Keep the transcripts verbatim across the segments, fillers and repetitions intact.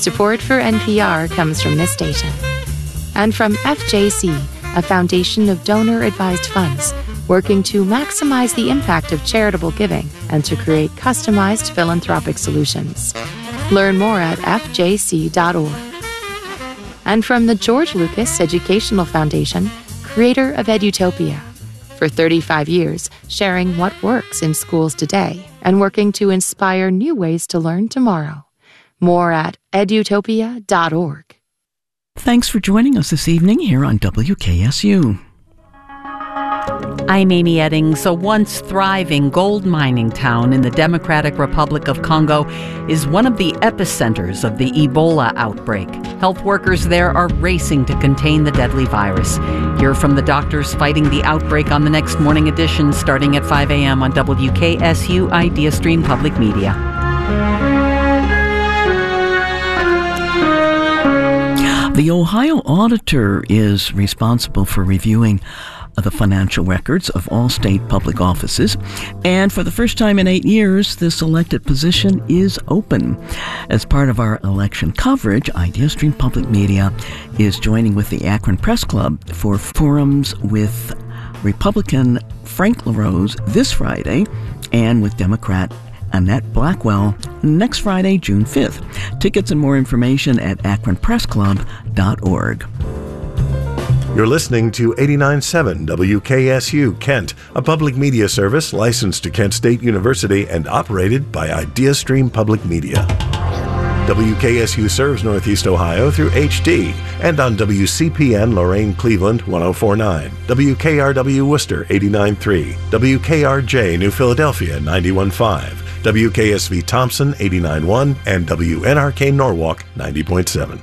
Support for N P R comes from this station. And from F J C, a foundation of donor-advised funds, working to maximize the impact of charitable giving and to create customized philanthropic solutions. Learn more at f j c dot org. And from the George Lucas Educational Foundation, creator of Edutopia. For thirty-five years, sharing what works in schools today and working to inspire new ways to learn tomorrow. More at edutopia dot org. Thanks for joining us this evening here on W K S U. I'm Amy Eddings. A once thriving gold mining town in the Democratic Republic of Congo is one of the epicenters of the Ebola outbreak. Health workers there are racing to contain the deadly virus. Hear from the doctors fighting the outbreak on the next morning edition starting at five a.m. on W K S U Idea Stream Public Media. The Ohio auditor is responsible for reviewing the financial records of all state public offices, and for the first time in eight years, this elected position is open. As part of our election coverage, Idea Stream Public Media is joining with the Akron Press Club for forums with Republican Frank LaRose this Friday and with Democrat Annette Blackwell next Friday, June fifth. Tickets and more information at akron press club dot org. You're listening to eighty-nine point seven W K S U Kent, a public media service licensed to Kent State University and operated by Idea Stream Public Media. W K S U serves Northeast Ohio through H D and on W C P N Lorain Cleveland one oh four point nine, W K R W Worcester eighty-nine point three, W K R J New Philadelphia ninety-one point five, W K S V Thompson eighty-nine point one, and W N R K Norwalk ninety point seven.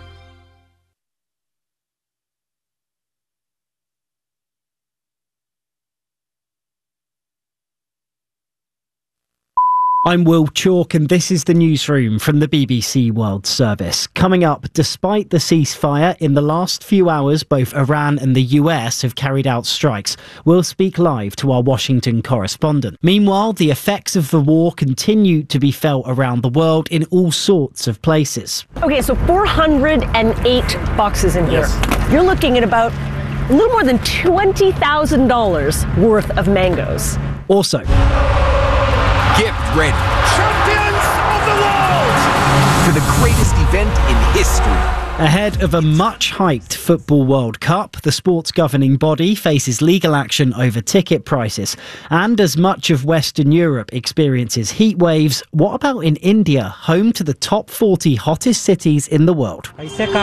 I'm Will Chalk and this is the newsroom from the B B C World Service. Coming up, despite the ceasefire, in the last few hours both Iran and the U S have carried out strikes. We'll speak live to our Washington correspondent. Meanwhile, the effects of the war continue to be felt around the world in all sorts of places. Okay, so four hundred eight boxes in here. Yes. You're looking at about a little more than twenty thousand dollars worth of mangoes. Also, Gift ready. Champions of the world! For the greatest event in history. Ahead of a much-hyped Football World Cup, the sport's governing body faces legal action over ticket prices. And as much of Western Europe experiences heat waves, what about in India, home to the top forty hottest cities in the world?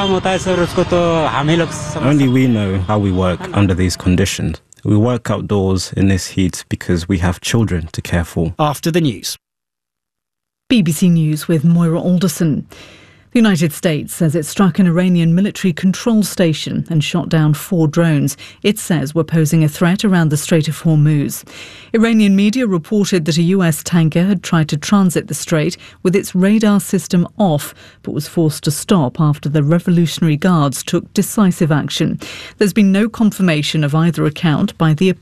Only we know how we work under these conditions. We work outdoors in this heat because we have children to care for. After the news. B B C News with Moira Alderson. The United States says it struck an Iranian military control station and shot down four drones it says were posing a threat around the Strait of Hormuz. Iranian media reported that a U S tanker had tried to transit the strait with its radar system off, but was forced to stop after the Revolutionary Guards took decisive action. There's been no confirmation of either account by the